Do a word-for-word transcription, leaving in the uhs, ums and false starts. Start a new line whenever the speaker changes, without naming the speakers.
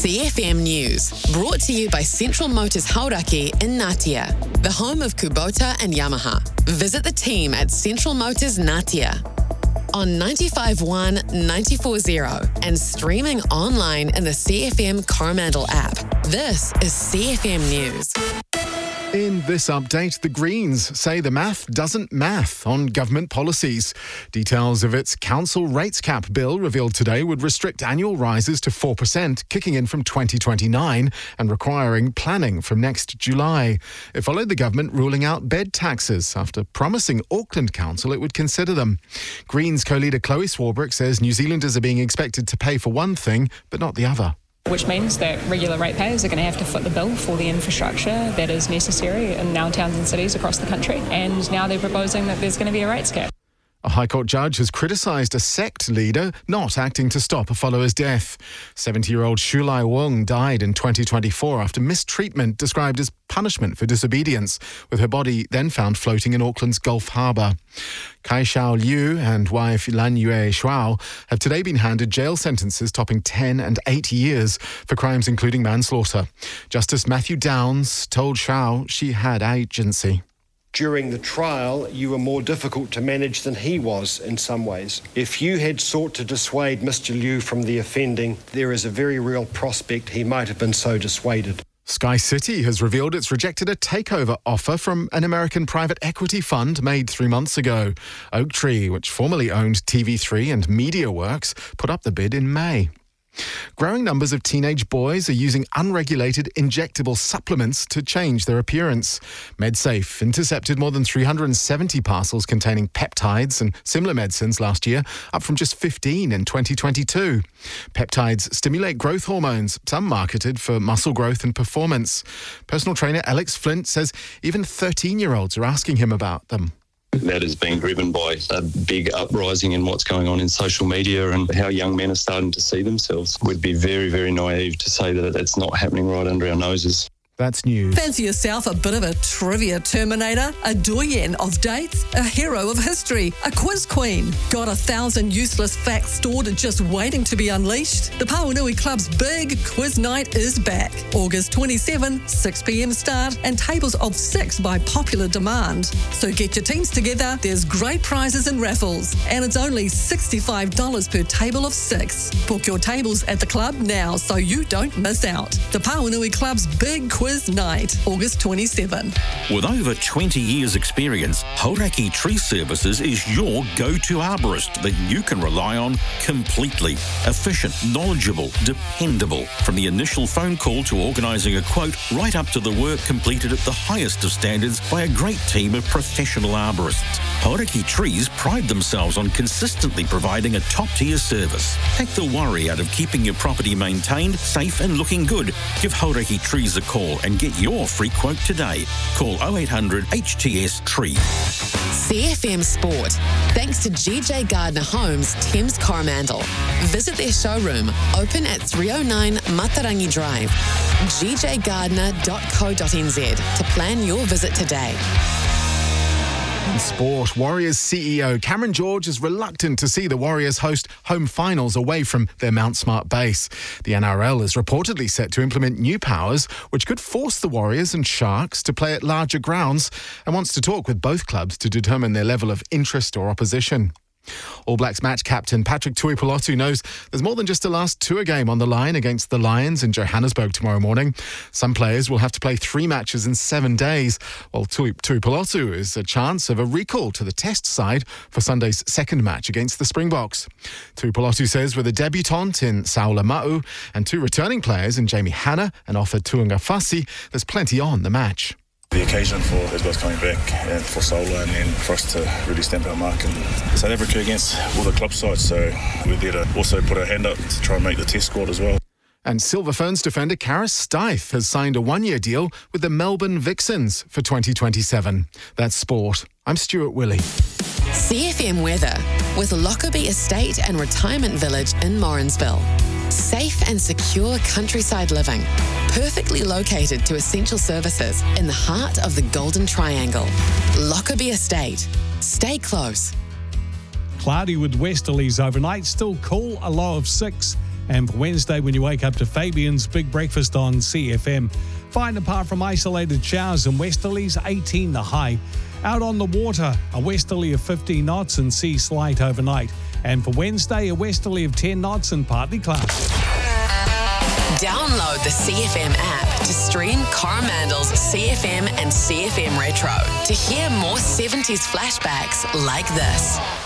C F M News, brought to you by Central Motors Hauraki in Ngatea, the home of Kubota and Yamaha. Visit the team at Central Motors Ngatea on ninety-five point one, ninety-four point zero and streaming online in the C F M Coromandel app. This is C F M News.
In this update, the Greens say the math doesn't math on government policies. Details of its council rates cap bill revealed today would restrict annual rises to four percent, kicking in from twenty twenty-nine and requiring planning from next July. It followed the government ruling out bed taxes after promising Auckland Council it would consider them. Greens co-leader Chloe Swarbrick says New Zealanders are being expected to pay for one thing, but not the other.
Which means that regular ratepayers are going to have to foot the bill for the infrastructure that is necessary in our towns and cities across the country. And now they're proposing that there's going to be a rates cap.
A High Court judge has criticised a sect leader not acting to stop a follower's death. seventy-year-old Shulai Wong died in twenty twenty-four after mistreatment described as punishment for disobedience, with her body then found floating in Auckland's Gulf Harbour. Kai Xiao Liu and wife Lan Yue Shuao have today been handed jail sentences topping ten and eight years for crimes including manslaughter. Justice Matthew Downs told Shuao she had agency.
During the trial, you were more difficult to manage than he was in some ways. If you had sought to dissuade Mister Liu from the offending, there is a very real prospect he might have been so dissuaded.
Sky City has revealed it's rejected a takeover offer from an American private equity fund made three months ago. Oaktree, which formerly owned T V three and MediaWorks, put up the bid in May. Growing numbers of teenage boys are using unregulated injectable supplements to change their appearance. MedSafe intercepted more than three hundred seventy parcels containing peptides and similar medicines last year, up from just fifteen in twenty twenty-two. Peptides stimulate growth hormones, some marketed for muscle growth and performance. Personal trainer Alex Flint says even thirteen-year-olds are asking him about them.
That is being driven by a big uprising in what's going on in social media and how young men are starting to see themselves. We'd be very, very naive to say that it's not happening right under our noses.
That's news.
Fancy yourself a bit of a trivia terminator, a doyen of dates, a hero of history, a quiz queen? Got a thousand useless facts stored just waiting to be unleashed? The Pauanui Club's big quiz night is back. August twenty-seventh, six p.m. start and tables of six by popular demand. So get your teams together, there's great prizes and raffles, and it's only sixty-five dollars per table of six. Book your tables at the club now so you don't miss out. The Pauanui Club's big quiz night, August twenty-seventh.
With over twenty years experience, Hauraki Tree Services is your go-to arborist that you can rely on completely. Efficient, knowledgeable, dependable. From the initial phone call to organising a quote, right up to the work completed at the highest of standards by a great team of professional arborists. Hauraki Trees pride themselves on consistently providing a top-tier service. Take the worry out of keeping your property maintained, safe and looking good. Give Hauraki Trees a call and get your free quote today. Call oh eight hundred H T S Tree.
C F M Sport, thanks to G J Gardner Homes, Thames Coromandel. Visit their showroom, open at three oh nine Matarangi Drive, g j gardner dot co dot n z to plan your visit today.
In sport, Warriors C E O Cameron George is reluctant to see the Warriors host home finals away from their Mount Smart base. The N R L is reportedly set to implement new powers which could force the Warriors and Sharks to play at larger grounds and wants to talk with both clubs to determine their level of interest or opposition. All Blacks match captain Patrick Tuipulotu knows there's more than just a last tour game on the line against the Lions in Johannesburg tomorrow morning. Some players will have to play three matches in seven days, while Tuipulotu is a chance of a recall to the test side for Sunday's second match against the Springboks. Tuipulotu says with a debutant in Saula Ma'u and two returning players in Jamie Hanna and Ofa Tuangafasi, there's plenty on the match.
The occasion for those guys coming back and for Solar and then for us to really stamp our mark in South Africa against all the club sides. So we're there to also put our hand up to try and make the test squad as well.
And Silver Ferns defender Karis Steiff has signed a one-year deal with the Melbourne Vixens for twenty twenty-seven. That's sport. I'm Stuart Willey.
C F M weather with Lockerbie Estate and Retirement Village in Morrinsville. Safe and secure countryside living, perfectly located to essential services in the heart of the Golden Triangle. Lockerbie Estate. Stay close.
Cloudy with westerlies overnight, still cool, a low of six. And for Wednesday, when you wake up to Fabian's Big Breakfast on C F M. Fine apart from isolated showers and westerlies, eighteen the high. Out on the water, a westerly of fifteen knots and sea slight overnight. And for Wednesday, a westerly of ten knots and partly cloudy.
Download the C F M app to stream Coromandel's C F M and C F M Retro to hear more seventies flashbacks like this.